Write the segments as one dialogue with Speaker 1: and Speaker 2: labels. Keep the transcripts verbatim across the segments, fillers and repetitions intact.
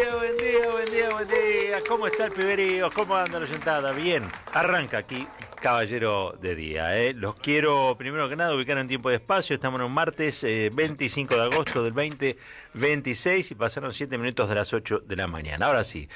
Speaker 1: día, buen día, buen día, buen día. ¿Cómo está el piberío? ¿Cómo anda la sentada? Bien, arranca aquí, caballero de día. ¿eh? Los quiero, primero que nada, ubicar en tiempo y espacio. Estamos en un martes eh, veinticinco de agosto del veinte veintiséis y pasaron siete minutos de las ocho de la mañana. Ahora sí,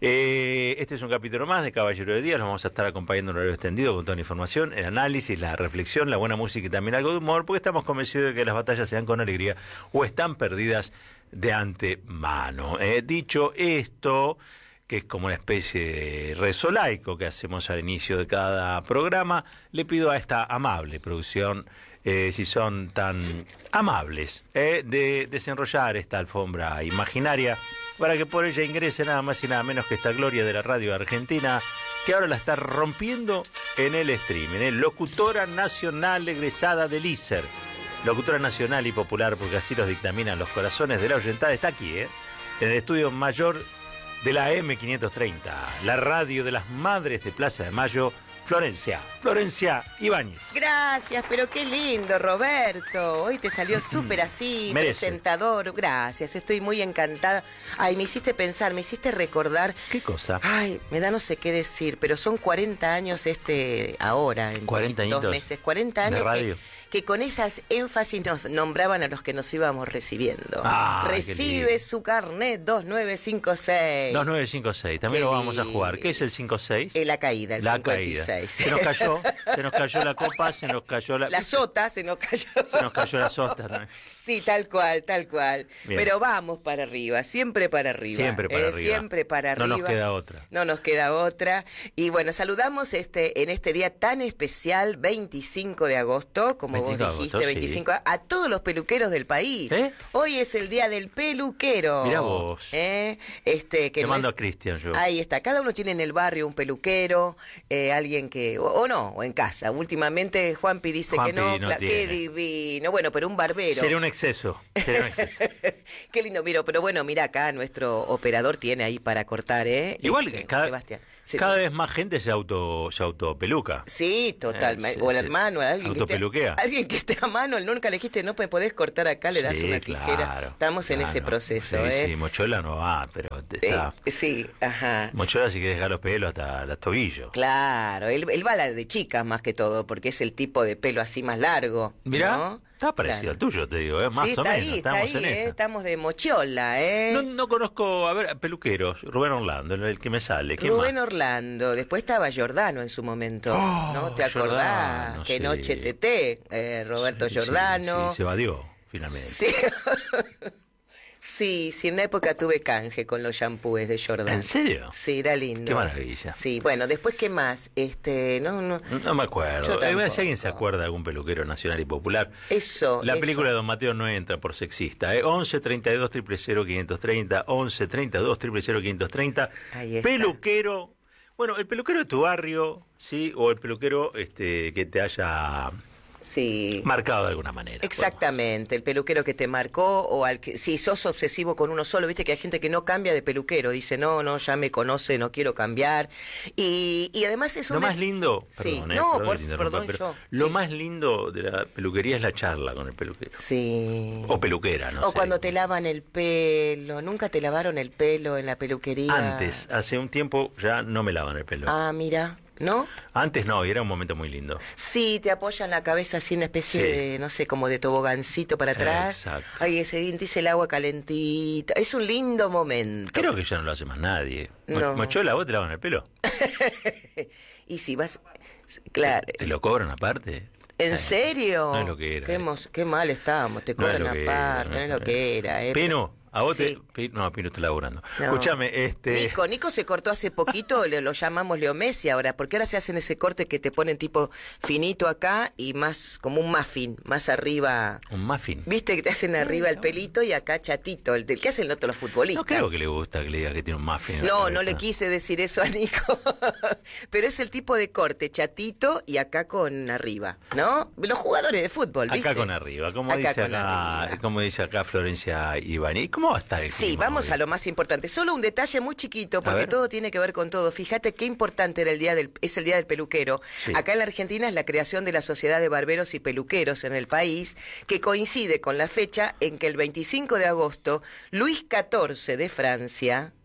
Speaker 1: eh, este es un capítulo más de Caballero de Día. Los vamos a estar acompañando en horario extendido con toda la información, el análisis, la reflexión, la buena música y también algo de humor, porque estamos convencidos de que las batallas se dan con alegría o están perdidas de antemano. Eh, dicho esto, que es como una especie de rezo laico que hacemos al inicio de cada programa, le pido a esta amable producción, eh, si son tan amables, eh, de desenrollar esta alfombra imaginaria para que por ella ingrese nada más y nada menos que esta gloria de la radio argentina, que ahora la está rompiendo en el streaming, eh, locutora nacional egresada del I S E R. Locutora nacional y popular, porque así los dictaminan los corazones de la oyentada, está aquí, ¿eh? En el estudio mayor de la eme quinientos treinta, la radio de las madres de Plaza de Mayo, Florencia, Florencia Ibáñez.
Speaker 2: Gracias, pero qué lindo, Roberto. Hoy te salió súper así,
Speaker 1: Merece.
Speaker 2: presentador. Gracias, estoy muy encantada. Ay, me hiciste pensar, me hiciste recordar.
Speaker 1: ¿Qué cosa?
Speaker 2: Ay, me da no sé qué decir, pero son cuarenta años este ahora, en
Speaker 1: cuarenta
Speaker 2: dos
Speaker 1: añitos
Speaker 2: meses, cuarenta años
Speaker 1: de radio.
Speaker 2: Que, que con esas énfasis nos nombraban a los que nos íbamos recibiendo.
Speaker 1: Ay, qué
Speaker 2: Recibe
Speaker 1: lindo.
Speaker 2: su carnet dos nueve cinco seis.
Speaker 1: dos nueve cinco seis, también
Speaker 2: Qué
Speaker 1: lo vamos a
Speaker 2: lindo.
Speaker 1: jugar. ¿Qué es el cinco seis?
Speaker 2: Eh, la caída, el
Speaker 1: La
Speaker 2: cincuenta y seis.
Speaker 1: caída. Se nos cayó, se nos cayó la copa, se nos cayó la...
Speaker 2: La sota se nos cayó.
Speaker 1: Se nos cayó la sota, ¿no?
Speaker 2: Sí, tal cual, tal cual.
Speaker 1: Bien.
Speaker 2: Pero vamos para arriba, siempre para arriba.
Speaker 1: Siempre para
Speaker 2: eh,
Speaker 1: arriba.
Speaker 2: Siempre para
Speaker 1: No
Speaker 2: arriba.
Speaker 1: nos queda otra.
Speaker 2: No nos queda otra. Y bueno, saludamos este en este día tan especial, veinticinco de agosto, como vos
Speaker 1: veinticinco de
Speaker 2: dijiste,
Speaker 1: agosto,
Speaker 2: veinticinco,
Speaker 1: sí.
Speaker 2: a todos los peluqueros del país.
Speaker 1: ¿Eh?
Speaker 2: Hoy es el día del peluquero.
Speaker 1: Mirá vos.
Speaker 2: ¿Eh? Este, que
Speaker 1: Te
Speaker 2: no
Speaker 1: mando
Speaker 2: es-
Speaker 1: a Cristian yo.
Speaker 2: Ahí está, cada uno tiene en el barrio un peluquero, eh, alguien que, o, o no, o en casa. Últimamente Juanpi dice
Speaker 1: Juanpi
Speaker 2: que no,
Speaker 1: no
Speaker 2: cla- qué
Speaker 1: tiene.
Speaker 2: divino, bueno, pero un barbero.
Speaker 1: Sería un exceso, sería un exceso.
Speaker 2: Qué lindo, miro, pero bueno, mira acá nuestro operador tiene ahí para cortar, ¿eh?
Speaker 1: Igual
Speaker 2: Este,
Speaker 1: que cada,
Speaker 2: Sebastián. Sí,
Speaker 1: cada vez más gente se auto se autopeluca.
Speaker 2: Sí, totalmente.
Speaker 1: Eh, sí,
Speaker 2: o el
Speaker 1: sí.
Speaker 2: hermano, alguien que, esté,
Speaker 1: Autopeluquea.
Speaker 2: alguien que esté a mano, nunca le dijiste, no me podés cortar acá, le das
Speaker 1: Sí,
Speaker 2: una tijera.
Speaker 1: claro,
Speaker 2: Estamos en
Speaker 1: claro.
Speaker 2: ese proceso,
Speaker 1: sí,
Speaker 2: ¿eh?
Speaker 1: Sí, Mochola no va, pero
Speaker 2: Eh,
Speaker 1: está...
Speaker 2: sí, ajá.
Speaker 1: Mochola sí que deja los pelos hasta los tobillos.
Speaker 2: Claro, él, él va a la de chicas más que todo, porque es el tipo de pelo así más largo.
Speaker 1: Mirá,
Speaker 2: ¿no?
Speaker 1: está parecido
Speaker 2: Claro.
Speaker 1: al tuyo, te digo, ¿eh? Más
Speaker 2: Sí,
Speaker 1: o
Speaker 2: está
Speaker 1: menos,
Speaker 2: ahí, está
Speaker 1: estamos
Speaker 2: ahí,
Speaker 1: en
Speaker 2: ¿eh?
Speaker 1: esa.
Speaker 2: Estamos de mochiola, ¿eh?
Speaker 1: No, no conozco, a ver, peluqueros, Rubén Orlando, el, el que me sale. ¿Quién
Speaker 2: Rubén
Speaker 1: más?
Speaker 2: Orlando, después estaba Giordano en su momento,
Speaker 1: Oh,
Speaker 2: ¿no? ¿Te acordás?
Speaker 1: Giordano,
Speaker 2: Qué
Speaker 1: sí.
Speaker 2: noche teté, eh, Roberto
Speaker 1: Sí,
Speaker 2: Giordano.
Speaker 1: Sí, se evadió, finalmente.
Speaker 2: Sí. Sí, sí, en una época tuve canje con los shampoos de Giordano.
Speaker 1: ¿En serio?
Speaker 2: Sí, era lindo.
Speaker 1: Qué maravilla.
Speaker 2: Sí, bueno, después, ¿qué más? Este, no, no.
Speaker 1: No, no me acuerdo.
Speaker 2: Yo
Speaker 1: A ver
Speaker 2: tampoco.
Speaker 1: si alguien se acuerda de algún peluquero nacional y popular.
Speaker 2: Eso.
Speaker 1: La
Speaker 2: eso.
Speaker 1: película de Don Mateo no entra por sexista. ¿eh? once treinta y dos cero cero quinientos treinta, once treinta y dos cero cero quinientos treinta.
Speaker 2: Ahí está.
Speaker 1: Peluquero. Bueno, el peluquero de tu barrio, ¿sí? O el peluquero este, que te haya
Speaker 2: Sí.
Speaker 1: marcado de alguna manera.
Speaker 2: Exactamente, el peluquero que te marcó o al que si sos obsesivo con uno solo, viste que hay gente que no cambia de peluquero, dice no, no, ya me conoce, no quiero cambiar. Y, y además es
Speaker 1: Lo
Speaker 2: una...
Speaker 1: más lindo,
Speaker 2: Sí.
Speaker 1: perdón, eh,
Speaker 2: No,
Speaker 1: perdón
Speaker 2: por-
Speaker 1: que te interrumpa,
Speaker 2: perdón,
Speaker 1: pero
Speaker 2: yo.
Speaker 1: lo
Speaker 2: Sí.
Speaker 1: más lindo de la peluquería es la charla con el peluquero.
Speaker 2: Sí.
Speaker 1: O peluquera, no
Speaker 2: o
Speaker 1: sé.
Speaker 2: cuando te lavan el pelo, nunca te lavaron el pelo en la peluquería.
Speaker 1: Antes, hace un tiempo ya no me lavan el pelo.
Speaker 2: Ah, mira, ¿no?
Speaker 1: Antes no, y era un momento muy lindo.
Speaker 2: Sí, te apoyan la cabeza así una especie
Speaker 1: Sí.
Speaker 2: de, no sé, como de tobogancito para atrás.
Speaker 1: Exacto.
Speaker 2: Ay, ese dice el agua calentita. Es un lindo momento.
Speaker 1: Creo que ya no lo hace más nadie. Mo-
Speaker 2: No.
Speaker 1: Mochola, ¿vos te lavan el pelo?
Speaker 2: Y si vas... Claro.
Speaker 1: ¿Te lo cobran aparte?
Speaker 2: ¿En
Speaker 1: Eh,
Speaker 2: serio?
Speaker 1: No es lo que era.
Speaker 2: Qué,
Speaker 1: eh.
Speaker 2: mos- qué mal estábamos, te
Speaker 1: No es
Speaker 2: cobran
Speaker 1: lo que era,
Speaker 2: aparte, no es lo que era. Eh.
Speaker 1: Pino, a vos
Speaker 2: Sí.
Speaker 1: te... Pi- No, Pino está laburando.
Speaker 2: No.
Speaker 1: Escúchame, este...
Speaker 2: Nico, Nico se cortó hace poquito, le, lo llamamos Leo Messi ahora, porque ahora se hacen ese corte que te ponen tipo finito acá y más como un muffin, más arriba.
Speaker 1: Un muffin.
Speaker 2: Viste que te hacen arriba el pelito y acá chatito, el del que hacen otros los futbolistas.
Speaker 1: No creo que le gusta que le diga que tiene un muffin en la
Speaker 2: No,
Speaker 1: cabeza.
Speaker 2: no le quise decir eso a Nico. Pero es el tipo de corte, chatito y acá con arriba, ¿no? Los jugadores de fútbol, ¿viste?
Speaker 1: Acá con arriba, como
Speaker 2: Acá
Speaker 1: dice
Speaker 2: con
Speaker 1: acá,
Speaker 2: arriba.
Speaker 1: como dice acá Florencia Ivani. ¿Y cómo va a estar el
Speaker 2: Sí,
Speaker 1: clima
Speaker 2: vamos
Speaker 1: hoy?
Speaker 2: a lo más importante. Solo un detalle muy chiquito, porque
Speaker 1: ver.
Speaker 2: todo tiene que ver con todo. Fíjate qué importante era el día del, es el día del peluquero.
Speaker 1: Sí.
Speaker 2: Acá en la Argentina es la creación de la Sociedad de Barberos y Peluqueros en el país, que coincide con la fecha en que el veinticinco de agosto, Luis catorce de Francia,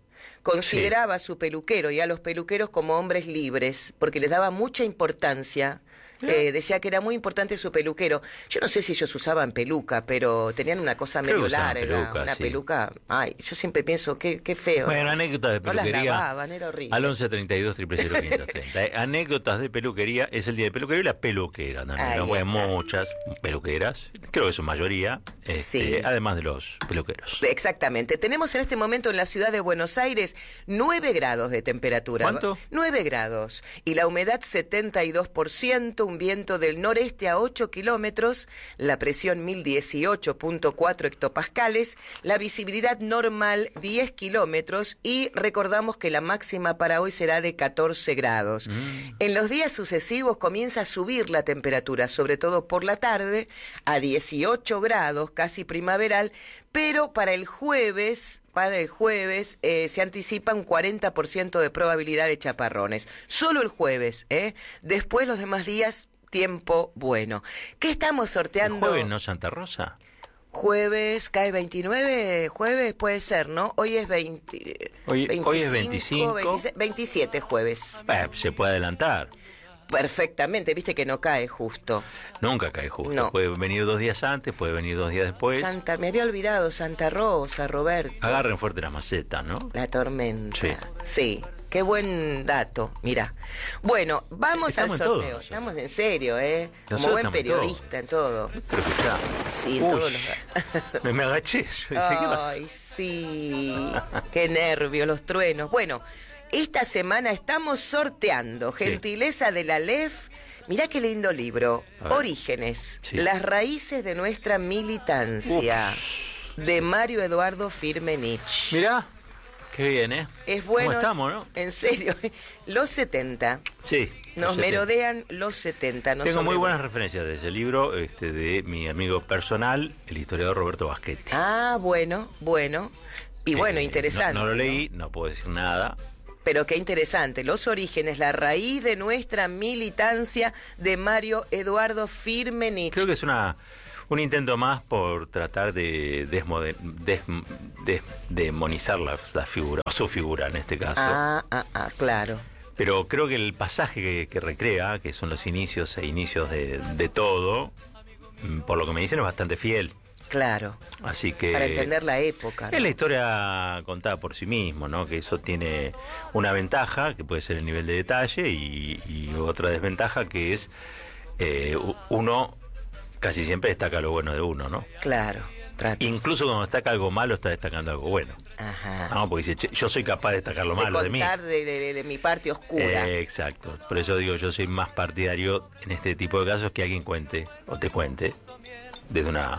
Speaker 2: consideraba a su peluquero y a los peluqueros como hombres libres, porque les daba mucha importancia. Eh, decía que era muy importante su peluquero. Yo no sé si ellos usaban peluca, pero tenían una cosa
Speaker 1: Creo
Speaker 2: medio
Speaker 1: que usaban
Speaker 2: larga,
Speaker 1: peluca,
Speaker 2: una
Speaker 1: sí.
Speaker 2: peluca. Ay, yo siempre pienso, qué, qué feo.
Speaker 1: Bueno, anécdotas de
Speaker 2: No las
Speaker 1: peluquería.
Speaker 2: lavaban, era horrible.
Speaker 1: Al once treinta y dos, cero cero, quinientos treinta. Eh, Anécdotas de peluquería, es el día de peluquería y la peluquera también.
Speaker 2: Ahí
Speaker 1: ¿no? Bueno,
Speaker 2: está.
Speaker 1: muchas peluqueras, creo que su mayoría, este,
Speaker 2: Sí.
Speaker 1: además de los peluqueros.
Speaker 2: Exactamente. Tenemos en este momento en la ciudad de Buenos Aires nueve grados de temperatura.
Speaker 1: ¿Cuánto?
Speaker 2: nueve grados. Y la humedad setenta y dos por ciento, un viento del noreste a ocho kilómetros, la presión mil dieciocho punto cuatro hectopascales, la visibilidad normal diez kilómetros y recordamos que la máxima para hoy será de catorce grados.
Speaker 1: Mm.
Speaker 2: En los días sucesivos comienza a subir la temperatura, sobre todo por la tarde, a dieciocho grados, casi primaveral, pero para el jueves, para el jueves eh, se anticipa un cuarenta por ciento de probabilidad de chaparrones. Solo el jueves, ¿eh? Después los demás días, tiempo bueno. ¿Qué estamos
Speaker 1: ¿El
Speaker 2: sorteando?
Speaker 1: jueves no Santa Rosa?
Speaker 2: Jueves, cae veintinueve, jueves puede ser, ¿no? Hoy es veinte,
Speaker 1: Hoy- hoy es veinticinco.
Speaker 2: veintiséis, veintisiete jueves.
Speaker 1: Eh, se puede adelantar.
Speaker 2: Perfectamente, viste que no cae justo.
Speaker 1: Nunca cae justo.
Speaker 2: No.
Speaker 1: Puede venir dos días antes, puede venir dos días después.
Speaker 2: Santa, me había olvidado, Santa Rosa, Roberto.
Speaker 1: Agarren fuerte la maceta, ¿no?
Speaker 2: La tormenta.
Speaker 1: Sí.
Speaker 2: Sí, qué buen dato, mira. Bueno, vamos
Speaker 1: Estamos
Speaker 2: al
Speaker 1: en todo
Speaker 2: sorteo.
Speaker 1: nosotros.
Speaker 2: Estamos en serio, ¿eh? Como
Speaker 1: Nosotros
Speaker 2: buen
Speaker 1: estamos en todo.
Speaker 2: periodista en todo.
Speaker 1: Pero escuchá.
Speaker 2: Sí, en
Speaker 1: Uy,
Speaker 2: todos los...
Speaker 1: me, me agaché. Yo dije, ¿qué pasó?
Speaker 2: Ay, sí, qué nervios, los truenos. Bueno, esta semana estamos sorteando,
Speaker 1: Sí.
Speaker 2: gentileza de la L E F. Mirá qué lindo libro,
Speaker 1: A ver.
Speaker 2: Orígenes,
Speaker 1: Sí.
Speaker 2: las raíces de nuestra militancia, de Mario Eduardo Firmenich.
Speaker 1: Mirá, qué bien, ¿eh?
Speaker 2: Es bueno.
Speaker 1: ¿Cómo estamos, no?
Speaker 2: En serio, los setenta.
Speaker 1: Sí.
Speaker 2: Nos
Speaker 1: no sé,
Speaker 2: merodean los setenta. nos
Speaker 1: Tengo muy
Speaker 2: sobrevuelan.
Speaker 1: buenas referencias de ese libro, este, de mi amigo personal, el historiador Roberto Baschetti.
Speaker 2: Ah, bueno, bueno. Y bueno,
Speaker 1: Eh,
Speaker 2: interesante.
Speaker 1: No, no lo leí, no puedo decir nada.
Speaker 2: Pero qué interesante, los orígenes, la raíz de nuestra militancia de Mario Eduardo Firmenich.
Speaker 1: Creo que es una un intento más por tratar de desmode- des- des- demonizar la, la figura, o su figura en este caso.
Speaker 2: Ah, ah, ah, claro.
Speaker 1: Pero creo que el pasaje que, que recrea, que son los inicios e inicios de, de todo, mm, por lo que me dicen es bastante fiel.
Speaker 2: Claro,
Speaker 1: Así que
Speaker 2: para entender la época. ¿no?
Speaker 1: es la historia contada por sí mismo, ¿no? Que eso tiene una ventaja, que puede ser el nivel de detalle, y, y otra desventaja que es eh, u- uno casi siempre destaca lo bueno de uno, ¿no?
Speaker 2: Claro, trato.
Speaker 1: Incluso cuando destaca algo malo, está destacando algo bueno.
Speaker 2: Ajá.
Speaker 1: ¿No? Porque dice, "Che, yo soy capaz de destacar lo
Speaker 2: de
Speaker 1: malo de mí.
Speaker 2: contar de, de- de mi parte oscura.
Speaker 1: Eh, exacto. Por eso digo, yo soy más partidario en este tipo de casos que alguien cuente o te cuente desde una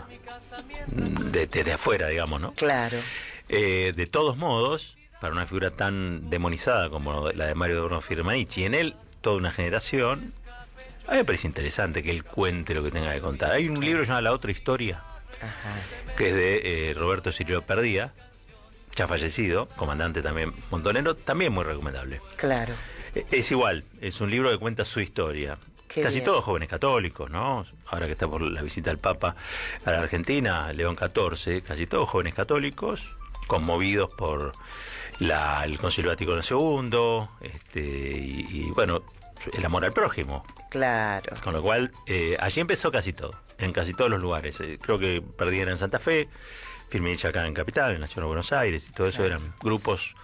Speaker 1: de- desde afuera, digamos, ¿no?
Speaker 2: Claro.
Speaker 1: Eh, de todos modos, para una figura tan demonizada como la de Mario Eduardo Firmenich, y en él toda una generación, a mí me parece interesante que él cuente lo que tenga que contar. Hay un libro llamado La Otra Historia,
Speaker 2: Ajá.
Speaker 1: que es de eh, Roberto Cirilo Perdía, ya fallecido, comandante también montonero, también muy recomendable.
Speaker 2: Claro.
Speaker 1: Eh, Es igual, es un libro que cuenta su historia.
Speaker 2: Qué
Speaker 1: Casi
Speaker 2: bien.
Speaker 1: todos jóvenes católicos, ¿no? Ahora que está por la visita del Papa a la Argentina, León catorce, casi todos jóvenes católicos, conmovidos por la, el Concilio Vaticano segundo, este, y, y, bueno, el amor al prójimo.
Speaker 2: Claro.
Speaker 1: Con lo cual, eh, allí empezó casi todo, en casi todos los lugares. Eh, creo que Perdida en Santa Fe, Firmenich acá en Capital, en la ciudad de Buenos Aires, y todo eso
Speaker 2: Claro.
Speaker 1: eran grupos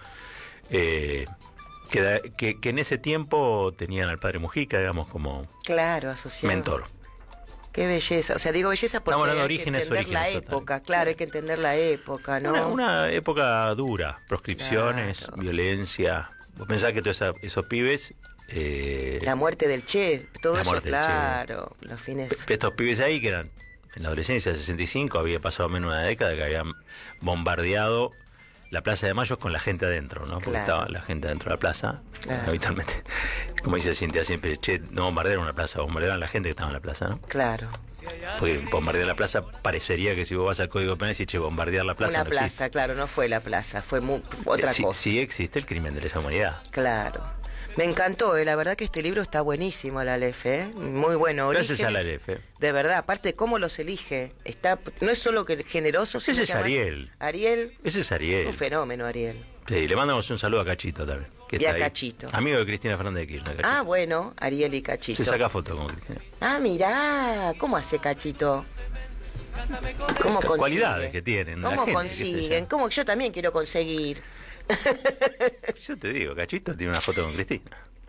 Speaker 1: eh, que, da- que, que en ese tiempo tenían al padre Mujica, digamos, como
Speaker 2: Claro, asociado.
Speaker 1: mentor.
Speaker 2: Qué belleza. O sea, digo belleza porque
Speaker 1: Estamos hablando de
Speaker 2: hay
Speaker 1: orígenes,
Speaker 2: que entender la
Speaker 1: orígenes, total.
Speaker 2: época. Claro, hay que entender la época, ¿no?
Speaker 1: Una, una época dura, proscripciones,
Speaker 2: Claro.
Speaker 1: violencia. Vos pensás que todos esa- esos pibes... eh,
Speaker 2: La muerte del Che, todo
Speaker 1: La
Speaker 2: eso,
Speaker 1: muerte del Che.
Speaker 2: claro. Los fines.
Speaker 1: Estos pibes ahí que eran en la adolescencia del sesenta y cinco, había pasado menos de una década que habían bombardeado la Plaza de Mayo con la gente adentro, ¿no? Porque
Speaker 2: Claro.
Speaker 1: estaba la gente adentro de la plaza,
Speaker 2: Claro.
Speaker 1: habitualmente. Como dice Cintia siempre, che, no bombardearon la plaza, bombardearon a la gente que estaba en la plaza, ¿no?
Speaker 2: Claro.
Speaker 1: Porque bombardear la plaza parecería que si vos vas al Código Penal y decís, che, bombardear la plaza
Speaker 2: Una
Speaker 1: no
Speaker 2: plaza,
Speaker 1: existe.
Speaker 2: claro, no fue la plaza, fue mu- otra
Speaker 1: sí,
Speaker 2: cosa.
Speaker 1: sí existe el crimen de lesa humanidad.
Speaker 2: Claro. Me encantó, eh. La verdad que este libro está buenísimo, el Aleph, ¿eh? Muy bueno.
Speaker 1: Gracias
Speaker 2: Orígenes,
Speaker 1: al Aleph. Eh.
Speaker 2: De verdad, aparte cómo los elige. Está, no es solo que generoso, sino
Speaker 1: Ese es
Speaker 2: que además-
Speaker 1: Ariel.
Speaker 2: Ariel.
Speaker 1: Ese es Ariel.
Speaker 2: Es un fenómeno, Ariel.
Speaker 1: Sí, le mandamos un saludo a Cachito también. Que
Speaker 2: Y
Speaker 1: está
Speaker 2: a
Speaker 1: ahí.
Speaker 2: Cachito.
Speaker 1: Amigo de Cristina Fernández de Kirchner. Cachito.
Speaker 2: Ah, bueno, Ariel y Cachito.
Speaker 1: Se saca foto con Cristina.
Speaker 2: Ah, mirá, ¿cómo hace Cachito? ¿Cómo
Speaker 1: Las
Speaker 2: consigue?
Speaker 1: cualidades que tienen la
Speaker 2: ¿Cómo
Speaker 1: gente, qué sé
Speaker 2: consiguen?
Speaker 1: yo.
Speaker 2: ¿Cómo yo también quiero conseguir?
Speaker 1: Yo te digo, Cachito tiene una foto con Cristina.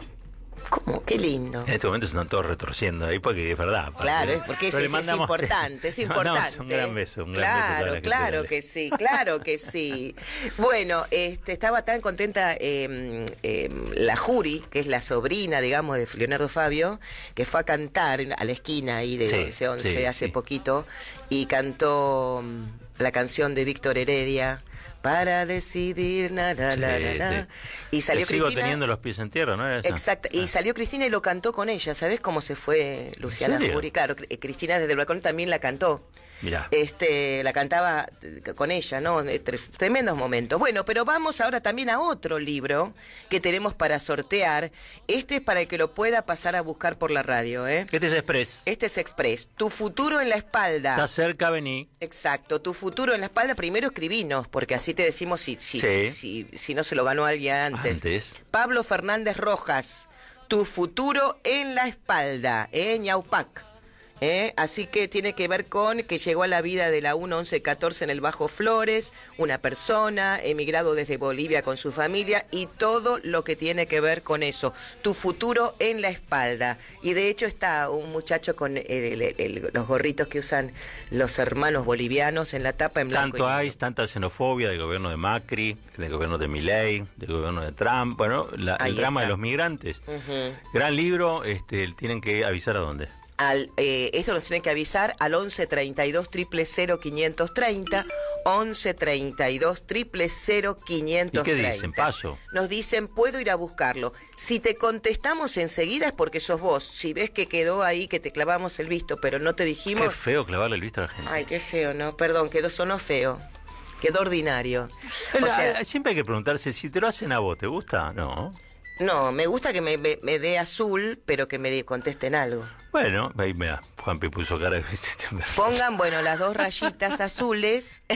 Speaker 2: ¿Cómo? Qué lindo.
Speaker 1: En este momento se están todos retorciendo ahí porque es verdad.
Speaker 2: Claro, es porque
Speaker 1: Pero
Speaker 2: es,
Speaker 1: le
Speaker 2: es
Speaker 1: mandamos-
Speaker 2: importante, es
Speaker 1: le mandamos
Speaker 2: importante.
Speaker 1: un gran beso, un gran
Speaker 2: claro,
Speaker 1: beso a toda la gente
Speaker 2: claro
Speaker 1: de Ale.
Speaker 2: que sí, claro que sí. Bueno, este, estaba tan contenta eh, eh, la Juri, que es la sobrina, digamos, de Leonardo Fabio, que fue a cantar a la esquina ahí de
Speaker 1: Sí,
Speaker 2: ese once
Speaker 1: sí,
Speaker 2: hace
Speaker 1: sí.
Speaker 2: poquito y cantó mm, la canción de Víctor Heredia. Para decidir, na, na,
Speaker 1: Sí,
Speaker 2: na, na, na.
Speaker 1: sí.
Speaker 2: Y salió
Speaker 1: Te sigo
Speaker 2: Cristina.
Speaker 1: teniendo los pies en tierra, ¿no? Era esa?
Speaker 2: Exacto, y
Speaker 1: Ah.
Speaker 2: salió Cristina y lo cantó con ella. ¿Sabés cómo se fue Luciana
Speaker 1: serio?
Speaker 2: Jury? Claro, Cri- Cristina desde el balcón también la cantó.
Speaker 1: Mirá.
Speaker 2: Este, la cantaba eh, con ella, ¿no? Eh, tre- Tremendos momentos. Bueno, pero vamos ahora también a otro libro que tenemos para sortear. Este es para el que lo pueda pasar a buscar por la radio, ¿eh?
Speaker 1: Este es Express.
Speaker 2: Este es Express. Tu futuro en la espalda.
Speaker 1: Está cerca, vení.
Speaker 2: Exacto, tu futuro en la espalda, primero escribinos, porque así te decimos si, si,
Speaker 1: Sí.
Speaker 2: si, si, si no se lo ganó alguien antes.
Speaker 1: Antes.
Speaker 2: Pablo Fernández Rojas, tu futuro en la espalda, ¿eh? Ñaupac. ¿Eh? Así que tiene que ver con que llegó a la vida de la uno once catorce en el Bajo Flores, una persona, emigrado desde Bolivia con su familia y todo lo que tiene que ver con eso. Tu futuro en la espalda. Y de hecho está un muchacho con el- el- el- los gorritos que usan los hermanos bolivianos en la tapa en blanco.
Speaker 1: Tanto
Speaker 2: y
Speaker 1: hay,
Speaker 2: negro.
Speaker 1: tanta xenofobia del gobierno de Macri, del gobierno de Milei, del gobierno de Trump. Bueno, la-
Speaker 2: Ahí
Speaker 1: el drama
Speaker 2: está.
Speaker 1: de los migrantes.
Speaker 2: Ujú.
Speaker 1: Gran libro, este, tienen que avisar a dónde.
Speaker 2: Al, eh, esto nos tienen que avisar al once treinta y dos cero cero quinientos treinta, once treinta y dos cero cero quinientos
Speaker 1: ¿Y qué
Speaker 2: treinta.
Speaker 1: dicen? Paso.
Speaker 2: Nos dicen, puedo ir a buscarlo. Si te contestamos enseguida es porque sos vos. Si ves que quedó ahí, que te clavamos el visto, pero no te
Speaker 1: Qué
Speaker 2: dijimos...
Speaker 1: feo clavarle el visto a la gente.
Speaker 2: Ay, qué feo, ¿no? Perdón, quedó sonó feo. Quedó ordinario. O sea,
Speaker 1: Siempre hay que preguntarse si te lo hacen a vos, ¿te gusta? No.
Speaker 2: no, me gusta que me, me- me dé azul, pero que me contesten algo.
Speaker 1: Bueno, ahí me da. Juanpi puso cara de...
Speaker 2: Pongan, bueno, las dos rayitas azules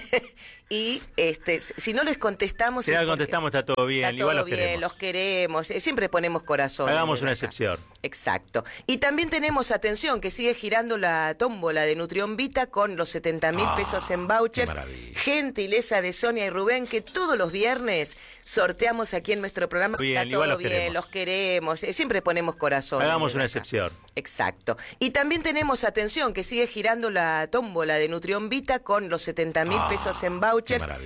Speaker 2: y este, si no les contestamos...
Speaker 1: Si
Speaker 2: es
Speaker 1: no
Speaker 2: porque-
Speaker 1: contestamos está todo bien,
Speaker 2: Está
Speaker 1: igual
Speaker 2: todo
Speaker 1: los
Speaker 2: bien,
Speaker 1: queremos.
Speaker 2: los queremos, eh, siempre ponemos corazón.
Speaker 1: Hagamos una excepción.
Speaker 2: Exacto. Y también tenemos, atención, que sigue girando la tómbola de Nutrión Vita con los setenta mil
Speaker 1: Ah,
Speaker 2: pesos en vouchers.
Speaker 1: qué maravilla.
Speaker 2: Gentileza de Sonia y Rubén, que todos los viernes sorteamos aquí en nuestro programa.
Speaker 1: Bien,
Speaker 2: Está
Speaker 1: igual
Speaker 2: todo
Speaker 1: los
Speaker 2: bien,
Speaker 1: queremos.
Speaker 2: los queremos, eh, siempre ponemos corazón.
Speaker 1: Hagamos
Speaker 2: desde
Speaker 1: una
Speaker 2: acá.
Speaker 1: excepción.
Speaker 2: Exacto. Y también tenemos, atención, que sigue girando la tómbola de Nutrión Vita con los setenta mil
Speaker 1: Ah,
Speaker 2: pesos en
Speaker 1: qué
Speaker 2: vouchers.
Speaker 1: maravilla.